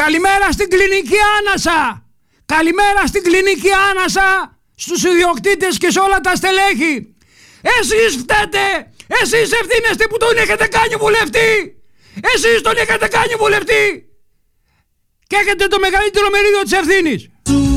Καλημέρα στην κλινική άνασα. Καλημέρα στην κλινική άνασα, στους ιδιοκτήτες και σε όλα τα στελέχη. Εσείς φταίτε. Εσείς ευθύνεστε που τον έχετε κάνει βουλευτή. Εσείς τον έχετε κάνει βουλευτή. Και έχετε το μεγαλύτερο μερίδιο της ευθύνης.